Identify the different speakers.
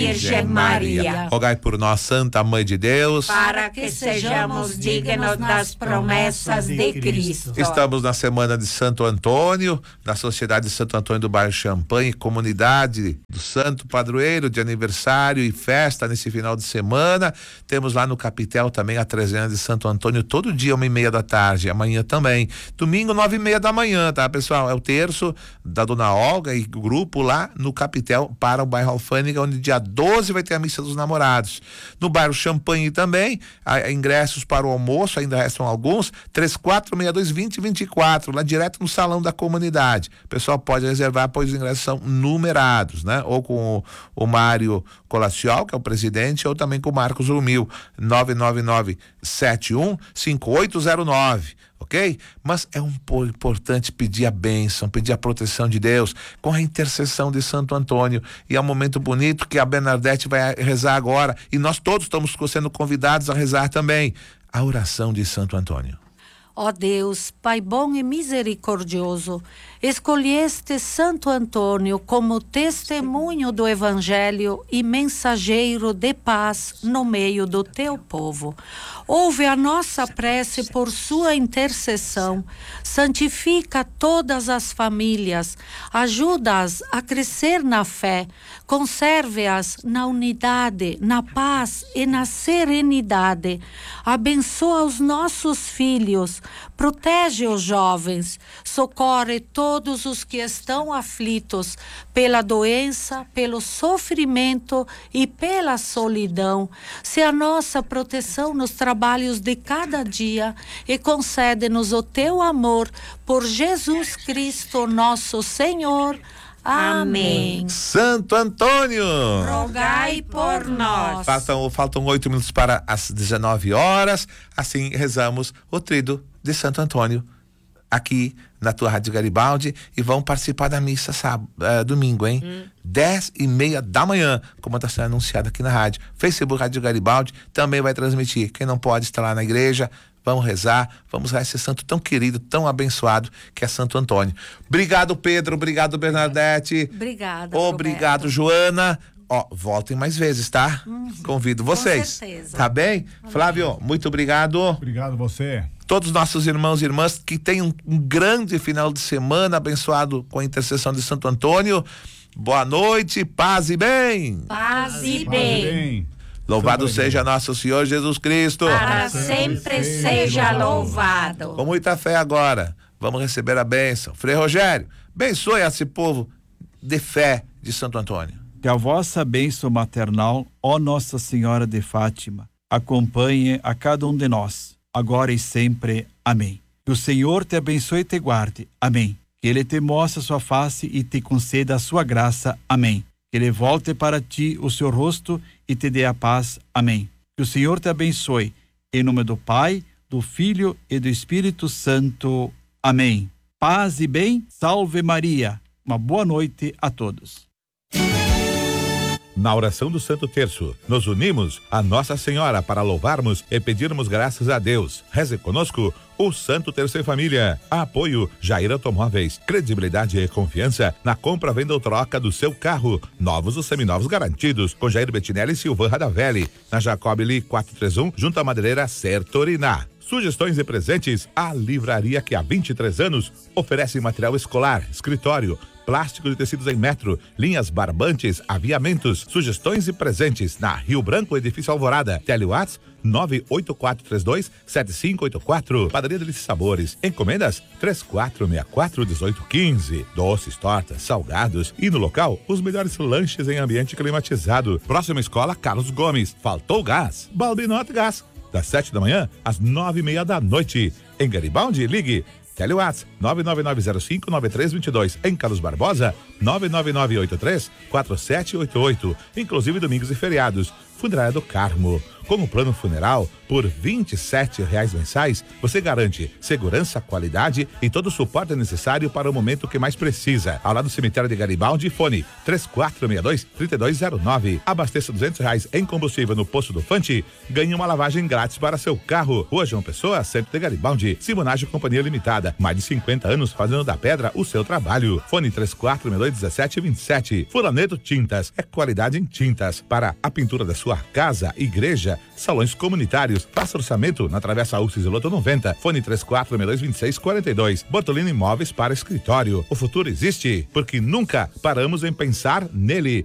Speaker 1: Virgem Maria.
Speaker 2: Rogai por nós, Santa Mãe de Deus,
Speaker 1: para que sejamos dignos das promessas de Cristo.
Speaker 2: Estamos na semana de Santo Antônio, na Sociedade de Santo Antônio do bairro Champanhe, comunidade do Santo Padroeiro, de aniversário e festa nesse final de semana. Temos lá no Capitel também a trezena de Santo Antônio, todo dia 1h30 da tarde, amanhã também. Domingo 9h30 da manhã, tá, pessoal? É o terço da Dona Olga e grupo lá no Capitel para o bairro Alfândega, onde dia 12 vai ter a missa dos namorados. No bairro Champanhe também, ingressos para o almoço, ainda restam alguns, 3462-2024, lá direto no salão da comunidade. O pessoal pode reservar, pois os ingressos são numerados, né? Ou com o Mário Colaciol, que é o presidente, ou também com o Marcos Lumil, 999715809. Ok? Mas é importante pedir a bênção, pedir a proteção de Deus com a intercessão de Santo Antônio. E é um momento bonito que a Bernadette vai rezar agora, e nós todos estamos sendo convidados a rezar também a oração de Santo Antônio.
Speaker 3: Ó Deus, Pai bom e misericordioso, escolheste Santo Antônio como testemunho do Evangelho e mensageiro de paz no meio do teu povo. Ouve a nossa prece por sua intercessão, santifica todas as famílias, ajuda-as a crescer na fé, conserve-as na unidade, na paz e na serenidade. Abençoa os nossos filhos, protege os jovens, socorre todos os que estão aflitos pela doença, pelo sofrimento e pela solidão. Se a nossa proteção nos trabalhos de cada dia e concede-nos o teu amor por Jesus Cristo, nosso Senhor. Amém.
Speaker 2: Santo Antônio,
Speaker 1: rogai por nós.
Speaker 2: Faltam 8 minutos para as 19 horas. Assim rezamos o Tríduo de Santo Antônio aqui na tua Rádio Garibaldi, e vão participar da missa domingo, hein? 10h30 da manhã, como está sendo anunciado aqui na rádio. Facebook Rádio Garibaldi também vai transmitir. Quem não pode estar lá na igreja, vamos rezar esse santo tão querido, tão abençoado, que é Santo Antônio. Obrigado, Pedro, obrigado, Bernadette. Obrigado, Joana. Voltem mais vezes, tá? Convido vocês.
Speaker 3: Com certeza.
Speaker 2: Tá bem? Flávio, muito obrigado.
Speaker 4: Obrigado você.
Speaker 2: Todos os nossos irmãos e irmãs que tenham um grande final de semana abençoado com a intercessão de Santo Antônio. Boa noite, paz e bem.
Speaker 1: Paz e bem.
Speaker 2: Louvado seja nosso Senhor Jesus Cristo.
Speaker 1: Para sempre seja louvado.
Speaker 2: Com muita fé agora, vamos receber a bênção. Frei Rogério, abençoe esse povo de fé de Santo Antônio.
Speaker 5: Que a vossa bênção maternal, ó Nossa Senhora de Fátima, acompanhe a cada um de nós, agora e sempre. Amém. Que o Senhor te abençoe e te guarde. Amém. Que Ele te mostre a sua face e te conceda a sua graça. Amém. Que Ele volte para ti o seu rosto e te dê a paz. Amém. Que o Senhor te abençoe. Em nome do Pai, do Filho e do Espírito Santo. Amém. Paz e bem. Salve Maria. Uma boa noite a todos.
Speaker 6: Na oração do Santo Terço, nos unimos a Nossa Senhora para louvarmos e pedirmos graças a Deus. Reze conosco o Santo Terço em Família. Apoio Jair Automóveis. Credibilidade e confiança na compra, venda ou troca do seu carro. Novos ou seminovos garantidos. Com Jair Bettinelli e Silvan Radavelli. Na Jacobili 431, junto à madeireira Sertoriná. Sugestões e presentes, a livraria que há 23 anos oferece material escolar, escritório, plástico de tecidos em metro, linhas barbantes, aviamentos. Sugestões e presentes na Rio Branco, Edifício Alvorada. Telewatts 98432-7584. Padaria Delícia Sabores. Encomendas 3464-1815. Doces, tortas, salgados e no local os melhores lanches em ambiente climatizado. Próxima escola Carlos Gomes. Faltou gás? Balbinote Gás. Das 7 da manhã às 9h30 da noite. Em Garibaldi, ligue Telewatts 99905-9322. Em Carlos Barbosa 99983-4788. Inclusive domingos e feriados. Funerária do Carmo. Com o plano funeral, por R$ 27,00 mensais, você garante segurança, qualidade e todo o suporte necessário para o momento que mais precisa. Ao lado do cemitério de Garibaldi, fone 3462-3209. Abasteça R$200 em combustível no posto do Fante, ganhe uma lavagem grátis para seu carro. Rua João Pessoa, centro de Garibaldi. Simonagem Companhia Limitada. Mais de 50 anos fazendo da pedra o seu trabalho. Fone 3462 321727. Furaneto Tintas, é qualidade em tintas para a pintura da sua casa, igreja, salões comunitários. Faça orçamento na Travessa Ulcis Loto 90, fone 34622642. Bortolino Imóveis para escritório. O futuro existe porque nunca paramos em pensar nele.